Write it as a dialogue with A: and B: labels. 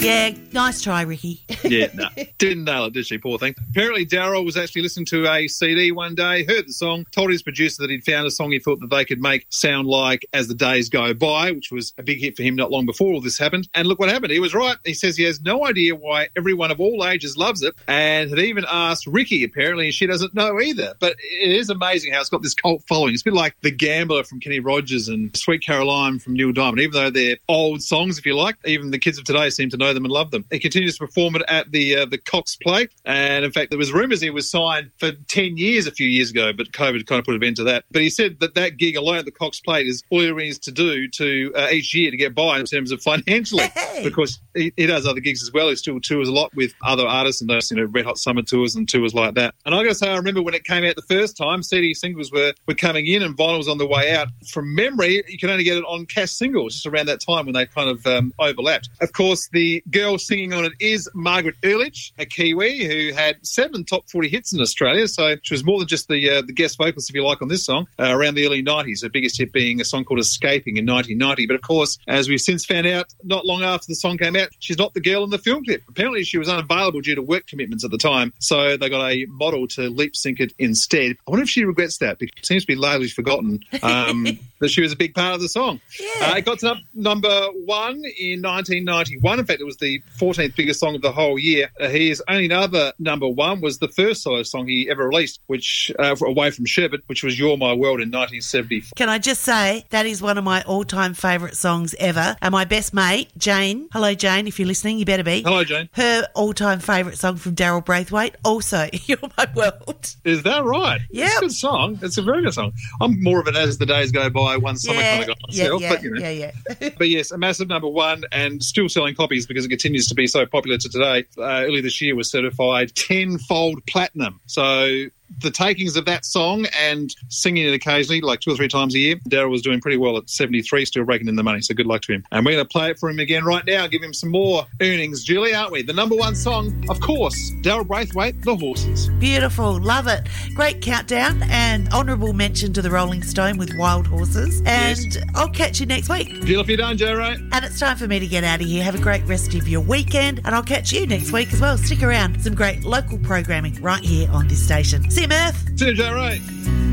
A: Yeah, nice try, Ricky.
B: Yeah, no, didn't nail it, did she, poor thing? Apparently, Daryl was actually listening to a CD one day, heard the song, told his producer that he'd found a song he thought that they could make sound like As the Days Go By, which was a big hit for him not long before all this happened. And look what happened. He was right. He says he has no idea why everyone of all ages loves it, and had even asked Ricky, apparently, and she doesn't know either. But it is amazing how it's got this cult following. It's a bit like The Gambler from Kenny Rogers and Sweet Caroline from Neil Diamond. Even though they're old songs, if you like, even the kids of today seem to know them and love them. He continues to perform it at the Cox Play, and in fact there was rumours he was signed for 10 years a few years ago, but COVID kind of put an end to that. But he said that gig alone at the Cox Play is all he needs to do to each year to get by in terms of financially, because he does other gigs as well. He still tours a lot with other artists and those, Red Hot Summer tours and tours like that. And I got to say, I remember when it came out the first time, CD singles were coming in and vinyl was on the way out. From memory, you can only get it on cash singles just around that time when they kind of overlapped. Of course, the girl singing on it is Margaret Ehrlich, a Kiwi who had 7 top 40 hits in Australia, so she was more than just the guest vocalist, if you like, on this song, around the early 90s, her biggest hit being a song called Escaping in 1990. But of course, as we've since found out, not long after the song came out, she's not the girl in the film clip. Apparently she was unavailable due to work commitments at the time, so they got a model to lip sync it instead. I wonder if she regrets that, because it seems to be largely forgotten that she was a big part of the song.
A: Yeah.
B: It got to number 1 in 1991. In fact, it was the 14th biggest song of the whole year. His only other number 1 was the first solo song he ever released, which away from Sherbet, which was You're My World in 1974.
A: Can I just say, that is one of my all-time favourite songs ever. And my best mate, Jane, hello Jane, if you're listening, you better be.
B: Hello, Jane.
A: Her all-time favourite song from Daryl Braithwaite, also You're My World.
B: Is that right?
A: Yeah.
B: It's a good song. It's a very good song. I'm more of an As the Days Go By, one summer kind of guy myself.
A: Yeah.
B: But yes, a massive number 1 and still selling copies because it continues to be so popular to today. Earlier this year was certified 10-fold platinum. So the takings of that song and singing it occasionally, like 2 or 3 times a year, Daryl was doing pretty well at 73, still raking in the money, so good luck to him. And we're going to play it for him again right now, give him some more earnings, Julie, aren't we? The number 1 song, of course, Daryl Braithwaite, The Horses.
A: Beautiful, love it. Great countdown and honourable mention to the Rolling Stone with Wild Horses. And yes. I'll catch you next week.
B: Beautifully done, Joe Ray.
A: And it's time for me to get out of here. Have a great rest of your weekend, and I'll catch you next week as well. Stick around. Some great local programming right here on this station. See you, Murph.
B: See you, Joe Ray.